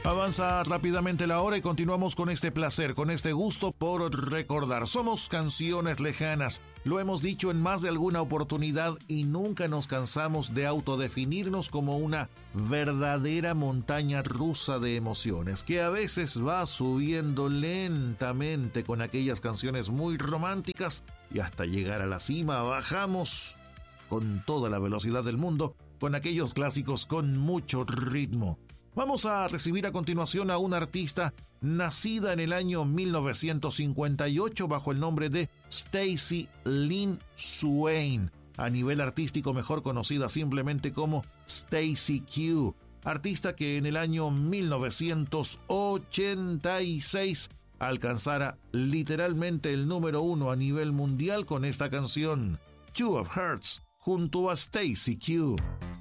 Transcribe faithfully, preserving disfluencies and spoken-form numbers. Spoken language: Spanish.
Avanza rápidamente la hora y continuamos con este placer, con este gusto por recordar. Somos Canciones Lejanas. Lo hemos dicho en más de alguna oportunidad y nunca nos cansamos de autodefinirnos como una verdadera montaña rusa de emociones, que a veces va subiendo lentamente con aquellas canciones muy románticas y hasta llegar a la cima bajamos con toda la velocidad del mundo con aquellos clásicos con mucho ritmo. Vamos a recibir a continuación a una artista nacida en el año mil novecientos cincuenta y ocho bajo el nombre de Stacy Lynn Swain, a nivel artístico mejor conocida simplemente como Stacy Q, artista que en el año mil novecientos ochenta y seis alcanzara literalmente el número uno a nivel mundial con esta canción, Two of Hearts, junto a Stacy Q.